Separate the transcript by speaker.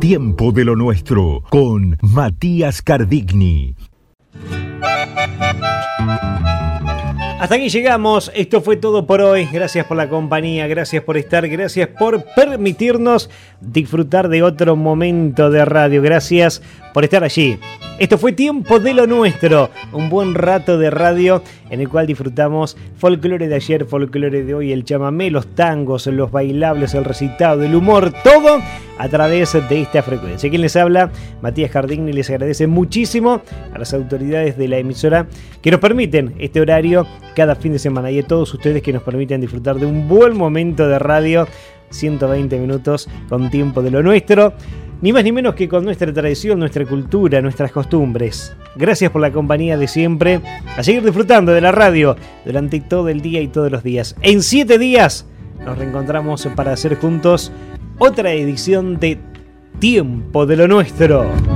Speaker 1: Tiempo de lo Nuestro con Matías Cardigni.
Speaker 2: Hasta aquí llegamos, esto fue todo por hoy. Gracias por la compañía, gracias por estar, gracias por permitirnos disfrutar de otro momento de radio. Gracias por estar allí. Esto fue Tiempo de lo Nuestro, un buen rato de radio en el cual disfrutamos folclore de ayer, folclore de hoy, el chamamé, los tangos, los bailables, el recitado, el humor, todo a través de esta frecuencia. Quien les habla, Matías Cardigni, les agradece muchísimo a las autoridades de la emisora que nos permiten este horario cada fin de semana y a todos ustedes que nos permiten disfrutar de un buen momento de radio, 120 minutos con Tiempo de lo Nuestro. Ni más ni menos que con nuestra tradición, nuestra cultura, nuestras costumbres. Gracias por la compañía de siempre. A seguir disfrutando de la radio durante todo el día y todos los días. En 7 días nos reencontramos para hacer juntos otra edición de Tiempo de lo Nuestro.